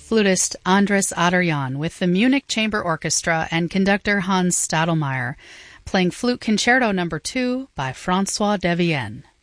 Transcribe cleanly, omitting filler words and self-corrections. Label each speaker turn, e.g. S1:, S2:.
S1: flutist Andres Adorjan with the Munich Chamber Orchestra and conductor Hans Stadelmeier, playing Flute Concerto No. 2 by François Devienne.